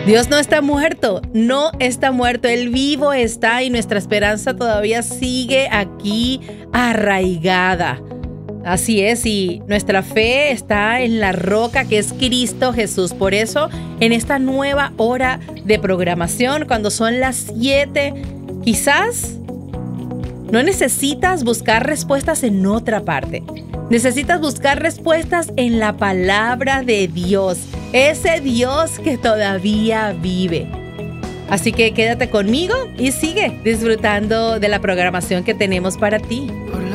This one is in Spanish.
Dios no está muerto, no está muerto, Él vivo está y nuestra esperanza todavía sigue aquí arraigada. Así es, y nuestra fe está en la roca que es Cristo Jesús. Por eso, en esta nueva hora de programación, cuando son las 7, quizás no necesitas buscar respuestas en otra parte. Necesitas buscar respuestas en la palabra de Dios, ese Dios que todavía vive. Así que quédate conmigo y sigue disfrutando de la programación que tenemos para ti.